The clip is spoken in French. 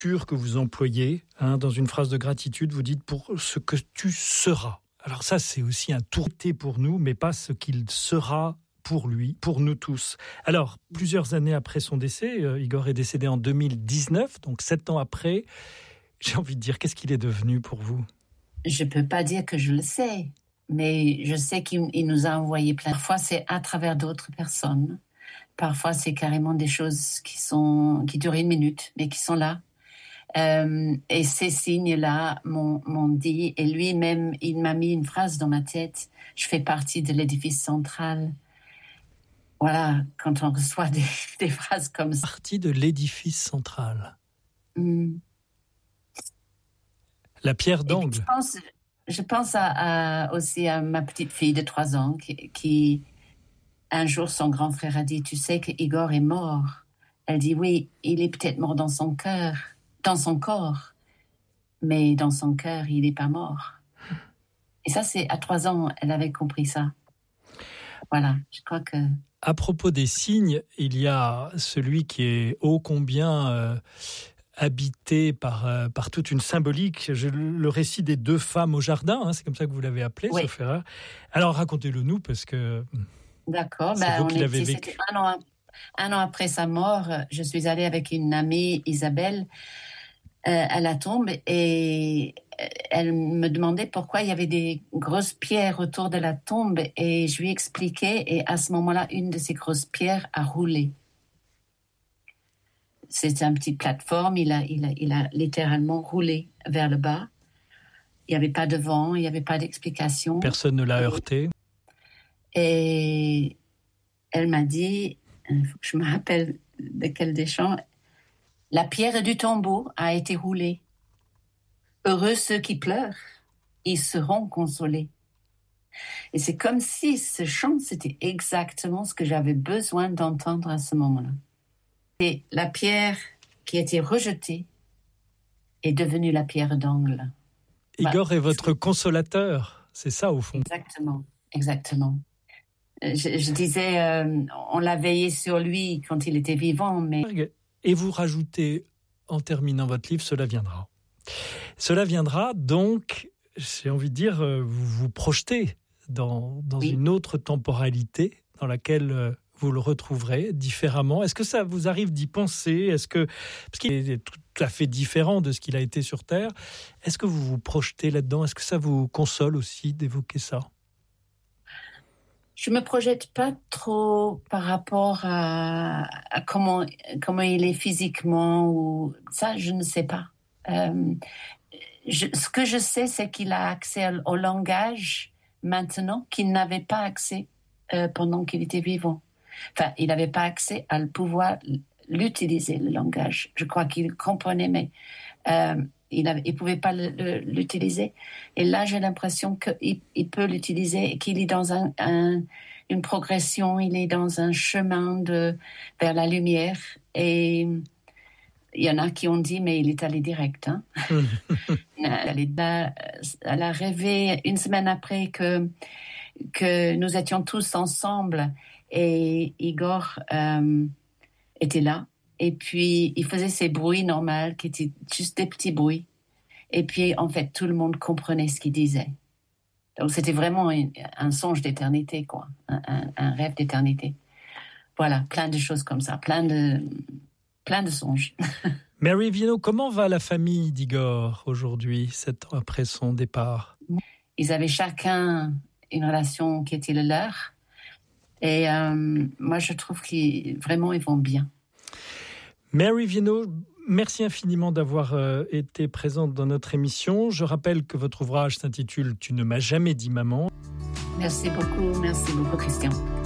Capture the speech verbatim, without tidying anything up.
que vous employez, hein, dans une phrase de gratitude, vous dites pour ce que tu seras. Alors ça, c'est aussi un tourté pour nous, mais pas ce qu'il sera pour lui, pour nous tous. Alors, plusieurs années après son décès, euh, Igor est décédé en deux mille dix-neuf, donc sept ans après. J'ai envie de dire, qu'est-ce qu'il est devenu pour vous ? Je peux pas dire que je le sais, mais je sais qu'il il nous a envoyé plein. Parfois, c'est à travers d'autres personnes. Parfois, c'est carrément des choses qui sont qui durent une minute, mais qui sont là. Euh, et ces signes-là m'ont, m'ont dit, et lui-même, il m'a mis une phrase dans ma tête. Je fais partie de l'édifice central. Voilà, quand on reçoit des, des phrases comme ça. Partie de l'édifice central. Mm. La pierre d'angle. Je pense, je pense à, à, aussi à ma petite fille de trois ans qui, qui, un jour, son grand frère a dit, tu sais que Igor est mort. Elle dit, oui, il est peut-être mort dans son cœur, dans son corps, mais dans son cœur, il n'est pas mort. Et ça, c'est à trois ans, elle avait compris ça. Voilà, je crois que... À propos des signes, il y a celui qui est ô combien euh, habité par, euh, par toute une symbolique. Je, le récit des deux femmes au jardin, hein, c'est comme ça que vous l'avez appelé, oui. sauf erreur. Alors racontez-le nous, parce que D'accord, c'est ben, vous on qui est, l'avez c'était vécu. un an, un an après sa mort, je suis allée avec une amie, Isabelle, euh, à la tombe, et elle me demandait pourquoi il y avait des grosses pierres autour de la tombe, et je lui expliquais, et à ce moment-là, une de ces grosses pierres a roulé. C'était une petite plateforme, il a, il a, il a littéralement roulé vers le bas. Il n'y avait pas de vent, il n'y avait pas d'explication. Personne ne l'a heurté. Et elle m'a dit, il faut que je me rappelle de quel des chants, la pierre du tombeau a été roulée. Heureux ceux qui pleurent, ils seront consolés. Et c'est comme si ce chant, c'était exactement ce que j'avais besoin d'entendre à ce moment-là. Et la pierre qui a été rejetée est devenue la pierre d'angle. Igor bah, est votre consolateur, c'est ça au fond. Exactement, exactement. Je, je disais, euh, on l'a veillé sur lui quand il était vivant, mais... Et vous rajoutez, en terminant votre livre, cela viendra. Cela viendra, donc, j'ai envie de dire, vous vous projetez dans, dans oui. une autre temporalité dans laquelle vous le retrouverez différemment. Est-ce que ça vous arrive d'y penser ? Est-ce que, parce qu'il est tout à fait différent de ce qu'il a été sur Terre, est-ce que vous vous projetez là-dedans ? Est-ce que ça vous console aussi d'évoquer ça ? Je me projette pas trop par rapport à, à comment, comment il est physiquement, ou ça, je ne sais pas. Euh, je, ce que je sais, c'est qu'il a accès au langage maintenant qu'il n'avait pas accès euh, pendant qu'il était vivant. Enfin, il n'avait pas accès à le pouvoir l'utiliser, le langage. Je crois qu'il comprenait, mais euh, il ne pouvait pas le, le, l'utiliser. Et là, j'ai l'impression qu'il il peut l'utiliser et qu'il est dans un, un, une progression, il est dans un chemin de, vers la lumière. Et il y en a qui ont dit, mais il est allé direct. Hein. elle, a, elle a rêvé une semaine après que, que nous étions tous ensemble et Igor euh, était là. Et puis, il faisait ces bruits normaux qui étaient juste des petits bruits. Et puis, en fait, tout le monde comprenait ce qu'il disait. Donc, c'était vraiment un, un songe d'éternité, quoi. Un, un, un rêve d'éternité. Voilà, plein de choses comme ça, plein de, plein de songes. Mary Viennot, comment va la famille d'Igor aujourd'hui, sept ans après son départ ? Ils avaient chacun une relation qui était la leur. Et euh, moi, je trouve qu'ils vraiment, ils vont bien. Mary Viennot, merci infiniment d'avoir euh, été présente dans notre émission. Je rappelle que votre ouvrage s'intitule « Tu ne m'as jamais dit maman ». Merci beaucoup, merci beaucoup Christian.